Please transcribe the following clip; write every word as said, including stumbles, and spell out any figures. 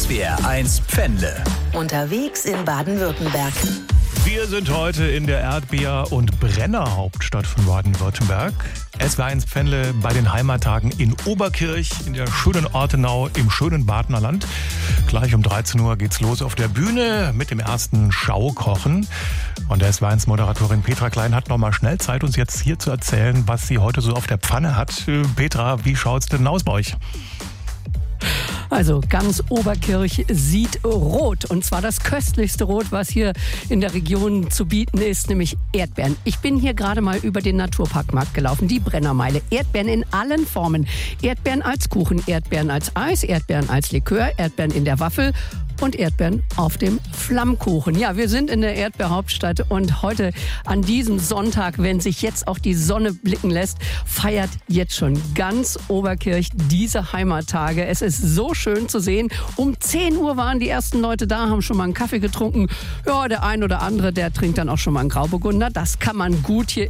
B R eins Pfändle. Unterwegs in Baden-Württemberg. Wir sind heute in der Erdbeer- und Brennerhauptstadt von Baden-Württemberg. S W R eins Pfändle bei den Heimattagen in Oberkirch, in der schönen Ortenau, im schönen Badener Land. Gleich um dreizehn Uhr geht's los auf der Bühne mit dem ersten Schaukochen. Und der S W R eins Moderatorin Petra Klein hat noch mal schnell Zeit, uns jetzt hier zu erzählen, was sie heute so auf der Pfanne hat. Petra, wie schaut's denn aus bei euch? Also ganz Oberkirch sieht rot, und zwar das köstlichste Rot, was hier in der Region zu bieten ist, nämlich Erdbeeren. Ich bin hier gerade mal über den Naturparkmarkt gelaufen, die Brennermeile. Erdbeeren in allen Formen. Erdbeeren als Kuchen, Erdbeeren als Eis, Erdbeeren als Likör, Erdbeeren in der Waffel und Erdbeeren auf dem Flammkuchen. Ja, wir sind in der Erdbeerhauptstadt und heute an diesem Sonntag, wenn sich jetzt auch die Sonne blicken lässt, feiert jetzt schon ganz Oberkirch diese Heimattage. Es ist so schön zu sehen. Um zehn Uhr waren die ersten Leute da, haben schon mal einen Kaffee getrunken. Ja, der ein oder andere, der trinkt dann auch schon mal einen Grauburgunder. Das kann man gut hier